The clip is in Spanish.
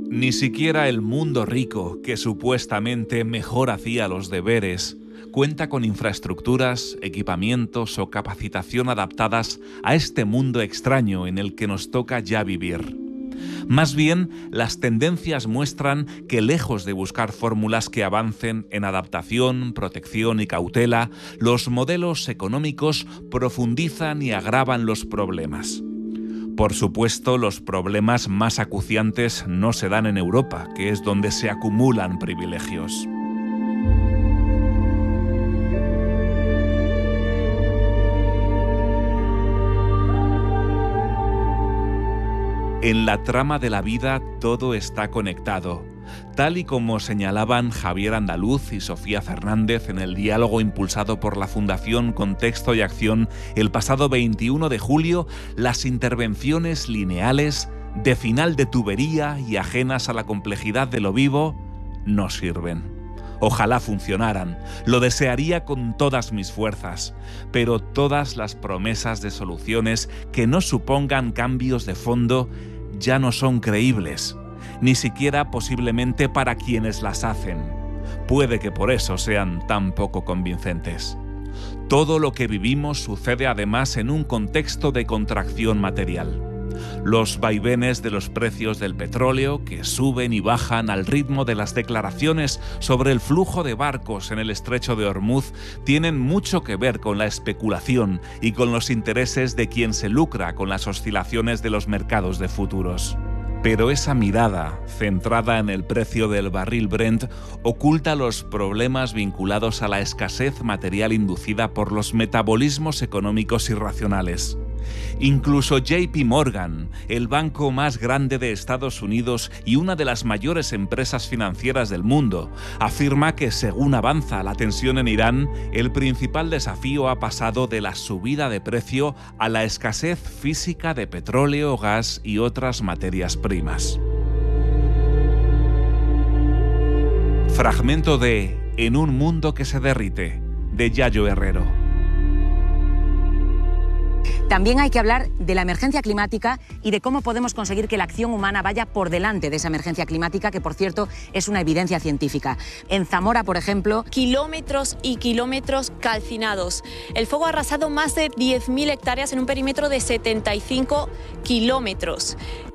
Ni siquiera el mundo rico, que supuestamente mejor hacía los deberes, cuenta con infraestructuras, equipamientos o capacitación adaptadas a este mundo extraño en el que nos toca ya vivir. Más bien, las tendencias muestran que lejos de buscar fórmulas que avancen en adaptación, protección y cautela, los modelos económicos profundizan y agravan los problemas. Por supuesto, los problemas más acuciantes no se dan en Europa, que es donde se acumulan privilegios. En la trama de la vida todo está conectado, tal y como señalaban Javier Andaluz y Sofía Fernández en el diálogo impulsado por la Fundación Contexto y Acción el pasado 21 de julio, las intervenciones lineales, de final de tubería y ajenas a la complejidad de lo vivo, no sirven. Ojalá funcionaran, lo desearía con todas mis fuerzas, pero todas las promesas de soluciones que no supongan cambios de fondo ya no son creíbles, ni siquiera posiblemente para quienes las hacen. Puede que por eso sean tan poco convincentes. Todo lo que vivimos sucede además en un contexto de contracción material. Los vaivenes de los precios del petróleo, que suben y bajan al ritmo de las declaraciones sobre el flujo de barcos en el estrecho de Hormuz, tienen mucho que ver con la especulación y con los intereses de quien se lucra con las oscilaciones de los mercados de futuros. Pero esa mirada, centrada en el precio del barril Brent, oculta los problemas vinculados a la escasez material inducida por los metabolismos económicos irracionales. Incluso JP Morgan, el banco más grande de Estados Unidos y una de las mayores empresas financieras del mundo, afirma que según avanza la tensión en Irán, el principal desafío ha pasado de la subida de precio a la escasez física de petróleo, gas y otras materias primas. Fragmento de En un mundo que se derrite, de Yayo Herrero. También hay que hablar de la emergencia climática y de cómo podemos conseguir que la acción humana vaya por delante de esa emergencia climática, que por cierto es una evidencia científica. En Zamora, por ejemplo, kilómetros y kilómetros calcinados. El fuego ha arrasado más de 10.000 hectáreas en un perímetro de 75 kilómetros.